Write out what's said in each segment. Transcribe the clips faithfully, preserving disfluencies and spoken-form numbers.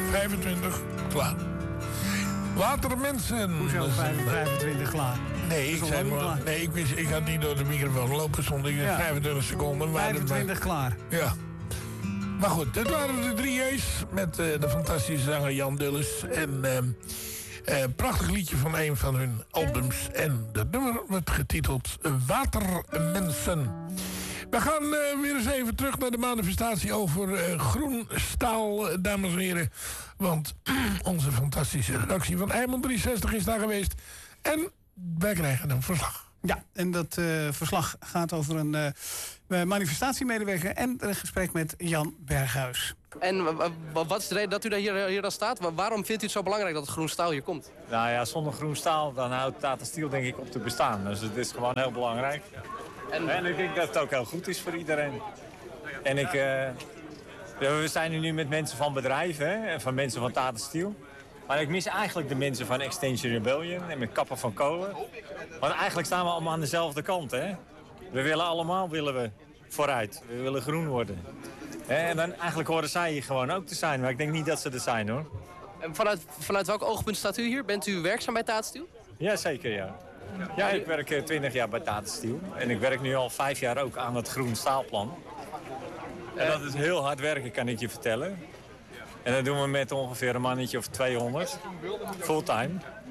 vijfentwintig, klaar. Watermensen. Hoezo vijfentwintig klaar? Nee, ik zei maar, nee, ik, wist, ik had niet door de microfoon lopen, stond ik in ja. vijfentwintig seconden. vijfentwintig klaar. Ja. Maar goed, dit waren de drie J's met uh, de fantastische zanger Jan Dulles. En uh, uh, prachtig liedje van een van hun albums. En dat nummer wordt getiteld Watermensen. We gaan uh, weer eens even terug naar de manifestatie over uh, groen staal, uh, dames en heren. Want onze fantastische redactie van Eimond driehonderdzestig is daar geweest. En wij krijgen een verslag. Ja, en dat uh, verslag gaat over een uh, manifestatiemedewerker en een gesprek met Jan Berghuis. En uh, wat is de reden dat u daar hier, hier dan staat? Waarom vindt u het zo belangrijk dat het groen staal hier komt? Nou ja, zonder groen staal dan houdt Tata Steel denk ik op te bestaan. Dus het is gewoon heel belangrijk. En, en ik denk dat het ook heel goed is voor iedereen. En ik, uh, we zijn nu met mensen van bedrijven, hè, en van mensen van Tata Steel. Maar ik mis eigenlijk de mensen van Extinction Rebellion en met kappen van kolen. Want eigenlijk staan we allemaal aan dezelfde kant, hè. We willen allemaal willen we vooruit. We willen groen worden. En dan eigenlijk horen zij hier gewoon ook te zijn. Maar ik denk niet dat ze er zijn, hoor. En vanuit, vanuit welk oogpunt staat u hier? Bent u werkzaam bij Tata Steel? Ja, zeker, ja. Ja, ik werk twintig jaar bij Tata Steel. En ik werk nu al vijf jaar ook aan het groen staalplan. En dat is heel hard werken, kan ik je vertellen. En dat doen we met ongeveer een mannetje of tweehonderd. Fulltime.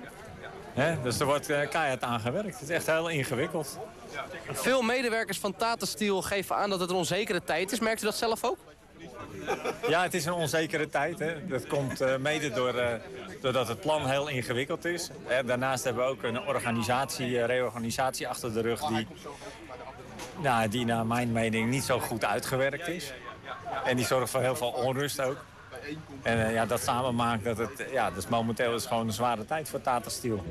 He, dus er wordt uh, keihard aan gewerkt. Het is echt heel ingewikkeld. Veel medewerkers van Tata Steel geven aan dat het een onzekere tijd is. Merkt u dat zelf ook? Ja, het is een onzekere tijd. Hè. Dat komt uh, mede door, uh, doordat het plan heel ingewikkeld is. Hè. Daarnaast hebben we ook een organisatie, uh, reorganisatie achter de rug... Die, nou, die naar mijn mening niet zo goed uitgewerkt is. En die zorgt voor heel veel onrust ook. En uh, ja, dat samen maakt dat het... Ja, dus momenteel is gewoon een zware tijd voor Tata Steel.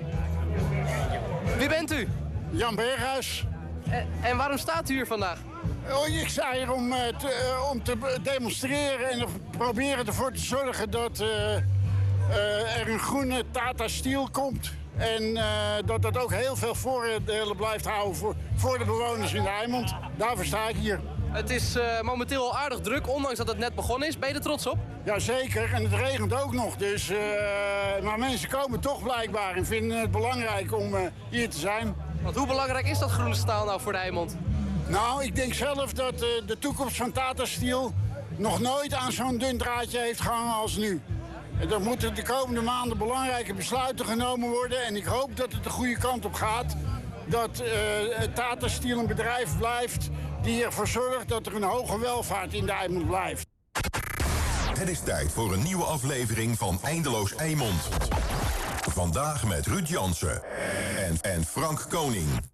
Wie bent u? Jan Berghuis. En, en waarom staat u hier vandaag? Oh, ik sta hier om, uh, te, uh, om te demonstreren en proberen ervoor te zorgen dat uh, uh, er een groene Tata Steel komt. En uh, dat dat ook heel veel voordelen blijft houden voor, voor de bewoners in de Eimond. Daarvoor sta ik hier. Het is uh, momenteel al aardig druk, ondanks dat het net begonnen is. Ben je er trots op? Jazeker, en het regent ook nog. Dus, uh, maar mensen komen toch blijkbaar en vinden het belangrijk om uh, hier te zijn. Want hoe belangrijk is dat groene staal nou voor de Eimond? Nou, ik denk zelf dat uh, de toekomst van Tata Steel nog nooit aan zo'n dun draadje heeft gehangen als nu. Er moeten de komende maanden belangrijke besluiten genomen worden. En ik hoop dat het de goede kant op gaat. Dat uh, Tata Steel een bedrijf blijft die ervoor zorgt dat er een hoge welvaart in de Eimond blijft. Het is tijd voor een nieuwe aflevering van Eindeloos Eimond. Vandaag met Ruud Jansen en, en Frank Koning.